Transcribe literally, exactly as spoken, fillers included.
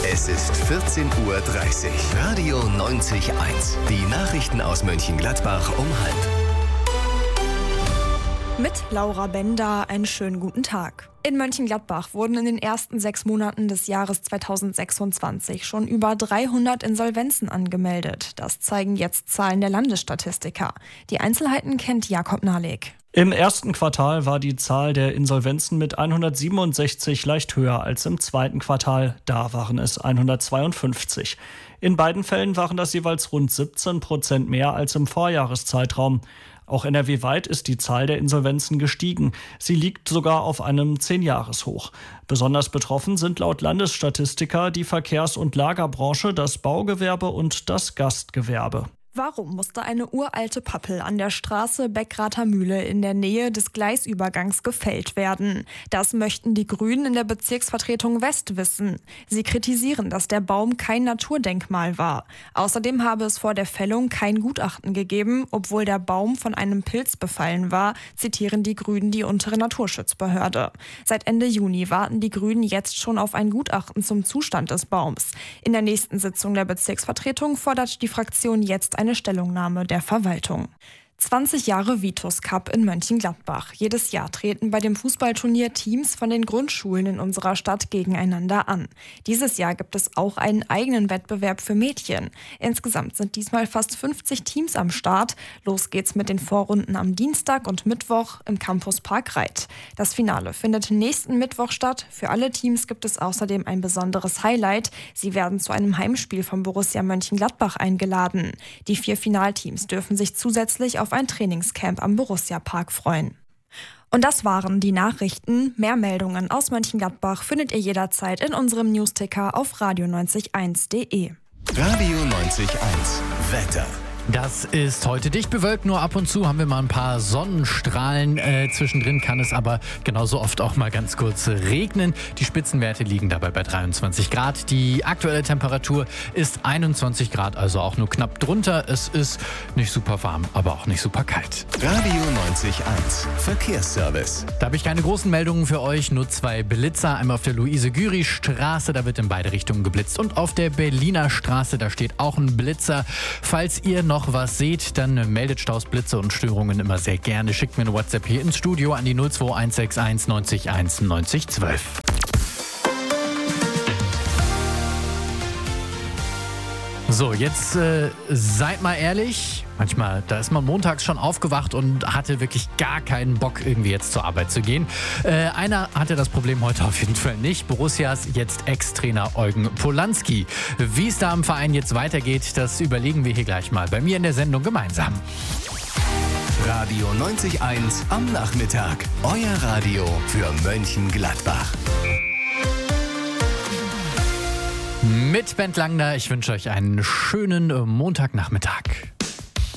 Es ist vierzehn Uhr dreißig. Radio neunzig Komma eins. Die Nachrichten aus Mönchengladbach um halb. Mit Laura Bender einen schönen guten Tag. In Mönchengladbach wurden in den ersten sechs Monaten des Jahres zweitausendsechsundzwanzig schon über dreihundert Insolvenzen angemeldet. Das zeigen jetzt Zahlen der Landesstatistiker. Die Einzelheiten kennt Jakob Nahleg. Im ersten Quartal war die Zahl der Insolvenzen mit hundertsiebenundsechzig leicht höher als im zweiten Quartal. Da waren es hundertzweiundfünfzig. In beiden Fällen waren das jeweils rund siebzehn Prozent mehr als im Vorjahreszeitraum. Auch N R W-weit ist die Zahl der Insolvenzen gestiegen. Sie liegt sogar auf einem Zehn-Jahres-Hoch. Besonders betroffen sind laut Landesstatistiker die Verkehrs- und Lagerbranche, das Baugewerbe und das Gastgewerbe. Warum musste eine uralte Pappel an der Straße Beckrather Mühle in der Nähe des Gleisübergangs gefällt werden? Das möchten die Grünen in der Bezirksvertretung West wissen. Sie kritisieren, dass der Baum kein Naturdenkmal war. Außerdem habe es vor der Fällung kein Gutachten gegeben, obwohl der Baum von einem Pilz befallen war, zitieren die Grünen die untere Naturschutzbehörde. Seit Ende Juni warten die Grünen jetzt schon auf ein Gutachten zum Zustand des Baums. In der nächsten Sitzung der Bezirksvertretung fordert die Fraktion jetzt eine Stellungnahme der Verwaltung. zwanzig Jahre Vitus Cup in Mönchengladbach. Jedes Jahr treten bei dem Fußballturnier Teams von den Grundschulen in unserer Stadt gegeneinander an. Dieses Jahr gibt es auch einen eigenen Wettbewerb für Mädchen. Insgesamt sind diesmal fast fünfzig Teams am Start. Los geht's mit den Vorrunden am Dienstag und Mittwoch im Campuspark Reit. Das Finale findet nächsten Mittwoch statt. Für alle Teams gibt es außerdem ein besonderes Highlight. Sie werden zu einem Heimspiel vom Borussia Mönchengladbach eingeladen. Die vier Finalteams dürfen sich zusätzlich auf ein Trainingscamp am Borussia-Park freuen. Und das waren die Nachrichten. Mehr Meldungen aus Mönchengladbach findet ihr jederzeit in unserem Newsticker auf radio neunzig eins punkt de. Radio neunzig Komma eins. Wetter. Das ist heute dicht bewölkt, nur ab und zu haben wir mal ein paar Sonnenstrahlen. Äh, zwischendrin kann es aber genauso oft auch mal ganz kurz regnen. Die Spitzenwerte liegen dabei bei dreiundzwanzig Grad. Die aktuelle Temperatur ist einundzwanzig Grad, also auch nur knapp drunter. Es ist nicht super warm, aber auch nicht super kalt. Radio neunzig Komma eins. Verkehrsservice. Da habe ich keine großen Meldungen für euch, nur zwei Blitzer. Einmal auf der Luise-Güri-Straße, da wird in beide Richtungen geblitzt. Und auf der Berliner Straße, da steht auch ein Blitzer. Falls ihr noch was seht, dann meldet Staus, Blitze und Störungen immer sehr gerne. Schickt mir eine WhatsApp hier ins Studio an die null zwei eins sechs eins neunzig eins neunzig zwölf. So, jetzt äh, seid mal ehrlich. Manchmal, da ist man montags schon aufgewacht und hatte wirklich gar keinen Bock, irgendwie jetzt zur Arbeit zu gehen. Äh, einer hatte das Problem heute auf jeden Fall nicht. Borussias jetzt Ex-Trainer Eugen Polanski. Wie es da im Verein jetzt weitergeht, das überlegen wir hier gleich mal bei mir in der Sendung gemeinsam. Radio neunzig Komma eins am Nachmittag. Euer Radio für Mönchengladbach. Mit Bent Langner, ich wünsche euch einen schönen Montagnachmittag.